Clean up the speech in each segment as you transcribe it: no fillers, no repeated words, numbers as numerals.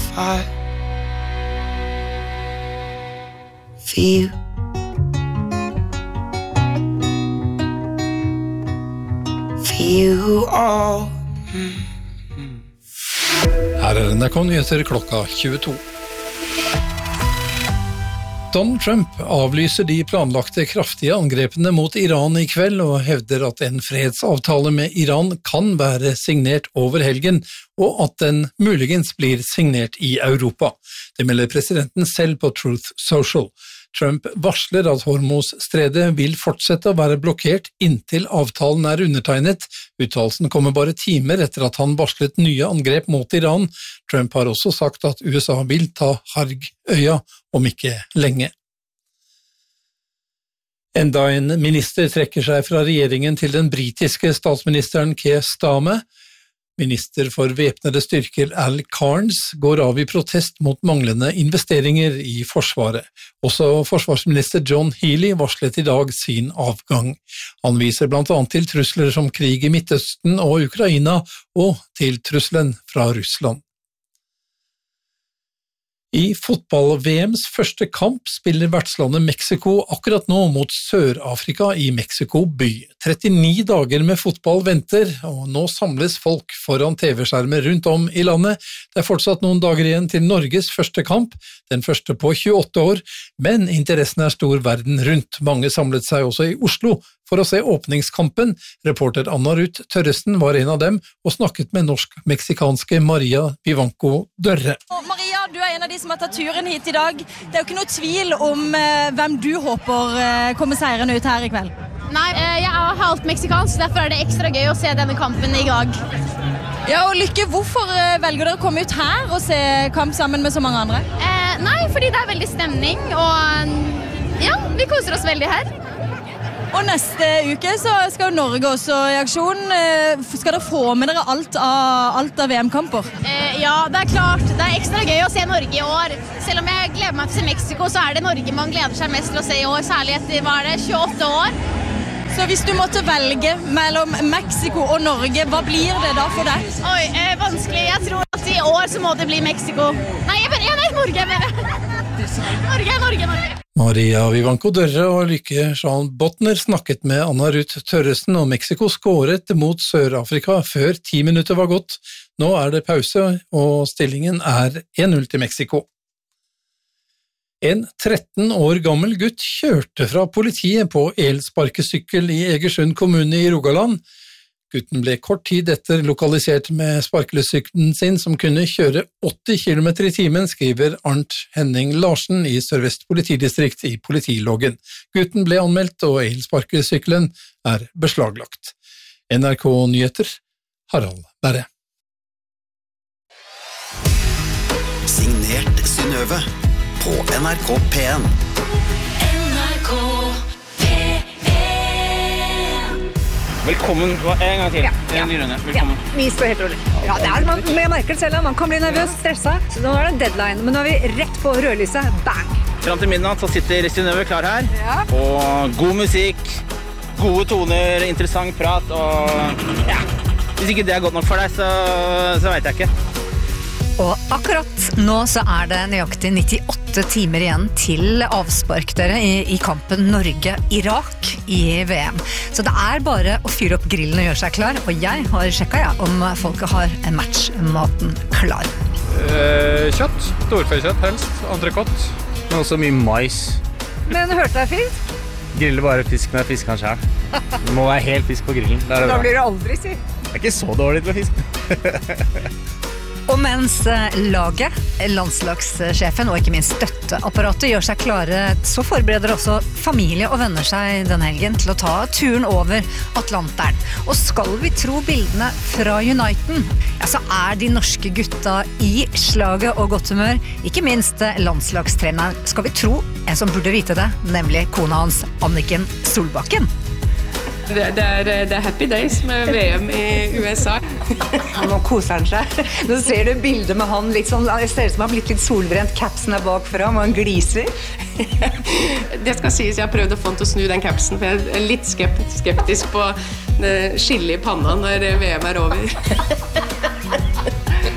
fight for you. For you all. Her NRK-nyheter klokka 22. Donald Trump avlyser de planlagte kraftige angrepene mot Iran i kveld og hevder at en fredsavtale med Iran kan være signert over helgen, og at den muligens blir signert i Europa. Det melder presidenten selv på Truth Social. Trump varsler at Hormuz-stredet vil fortsette å være blokkert inntil avtalen er undertegnet. Uttalelsen kommer bare timer etter at han varslet nye angrep mot Iran. Trump har også sagt at USA vil ta Harg-øya om ikke lenge. Enda en minister trekker seg fra regjeringen til den britiske statsministeren Keir Starmer. Minister for væpnede styrker Al Cairns går av i protest mot manglende investeringer i Forsvaret. Også forsvarsminister John Healey varslet i dag sin avgang. Han viser blant annet til trusler som krig i Midtøsten og Ukraina, og til trusselen fra Russland. I fotball-VMs første kamp spiller vertslandet Mexico akkurat nå mot Sør-Afrika i Mexico by. 39 dager med fotball venter, og nå samles folk foran TV-skjermer rundt om i landet. Det er fortsatt noen dager igjen til Norges første kamp, den første på 28 år, men interessen er stor verden rundt. Mange samlet seg også i Oslo for å se åpningskampen. Reporter Anna Ruth Tørresen var en av dem og snakket med norsk-meksikanske Maria Vivanco Dørre. Maria, du er en av de som har tatt turen hit i dag. Det er jo ikke noe tvil om hvem du håper kommer seirende ut her i kveld. Nei, jeg er halvt meksikansk, derfor er det ekstra gøy å se denne kampen i dag. Ja, og Lykke, hvorfor velger dere å komme ut her og se kamp sammen med så mange andre? Nei, fordi det er veldig stemning, og ja, vi koser oss veldig her. Og neste uke så skal Norge også i aksjon. Skal dere få med dere alt av VM-kamper? Ja, det er klart. Det er ekstra gøy å se Norge i år. Selv om jeg gleder meg til å se Mexico, så er det Norge man gleder seg mest til å se i år, særlig etter, 28 år. Så hvis du måtte velge mellom Mexico og Norge, hva blir det da for deg? Oi, vanskelig. Jeg tror at i år så må det bli Mexico. Nei, Norge er mer. Norge. Maria Vivanco Dørre og Lykke Jean Botner snakket med Anna Ruth Tørresen, og Mexico skåret mot Sør-Afrika før 10 minutter var gått. Nå er det pause, og stillingen er 1-0 til Mexico. En 13 år gammel gutt kjørte fra politiet på elsparkesykkel i Egersund kommune i Rogaland. Gutten ble kort tid etter lokalisert med sparkesykkelen sin, som kunne kjøre 80 km i timen, skriver Arnt Henning Larsen i Sør-Vest politidistrikt i politiloggen. Gutten ble anmeldt, og elsparkesykkelen er beslaglagt. NRK Nyheter, Harald Berre. Signert Synnøve på NRK P1. NRK Velkommen, en gang til. Velkommen. Vi står helt rolig. Ja, jeg merker det selv, man kan bli nervøs, stresset. Så nå er det deadline, men nå er vi rett på rødlyset. Bang! Fram til midnatt så sitter Synnøve klar her. Ja. Og god musikk, gode toner, interessant prat, og ja. Hvis ikke det er godt nok for deg, så vet jeg ikke. Og akkurat nå så er det nøyaktig 98 timer igjen til avspark dere i kampen Norge-Irak i VM. Så det er bare å fyre opp grillen og gjøre seg klar, og jeg har sjekket om folket har matchmaten klar. Kjøtt, storfekjøtt helst, entrecôte, men også mye mais. Men hørte jeg fint? Griller bare fisk når jeg fisker den selv. Det må være helt fisk på grillen. Da blir det aldri, si. Det er ikke så dårlig til å fiske. Og mens laget, landslagssjefen og ikke minst støtteapparatet gjør seg klare, så forbereder også familie og venner seg denne helgen til å ta turen over Atlanteren. Og skal vi tro bildene fra Uniten, ja, så er de norske gutta i slaget og godt humør, ikke minst landslagstreneren, skal vi tro en som burde vite det, nemlig kona hans, Anniken Solbakken. Det er happy days med VM i USA. Nå koser han seg. Nå ser du bildet med han litt sånn, det ser ut som han har blitt litt solbrent, capsen er bak fra, og han gliser. Det skal sies, jeg har prøvd å få han til å snu den capsen, for jeg er litt skeptisk på skille i panna når VM er over.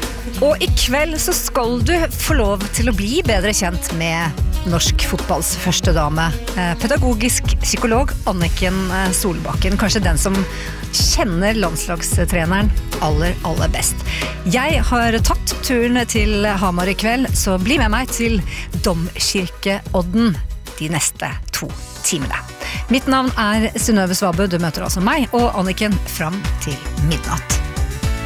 Og i kveld så skal du få lov til å bli bedre kjent med norsk fotballs første dame. Pedagogisk psykolog Anniken Solbakken, kanskje den som kjenner landslagstreneren aller best. Jeg har tatt turen til Hamar i kveld, så bli med meg til Domkirkeodden de neste 2 timene. Mitt navn er Synnøve Svabø, du møter altså meg og Anniken fram til midnatt.